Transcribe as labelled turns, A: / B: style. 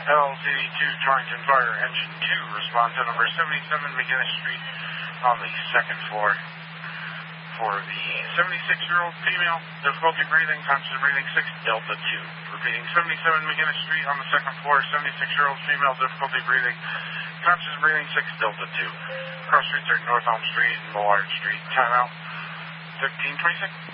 A: LZ2 Torrington Fire Engine 2 responds to number 77 McGinnis Street on the second floor. For the 76-year-old female, difficulty breathing, conscious breathing 6 Delta 2. Repeating, 77 McGinnis Street on the second floor, 76-year-old female, difficulty breathing, conscious breathing 6 Delta 2. Cross streets are North Elm Street and Millard Street. Timeout 15:26.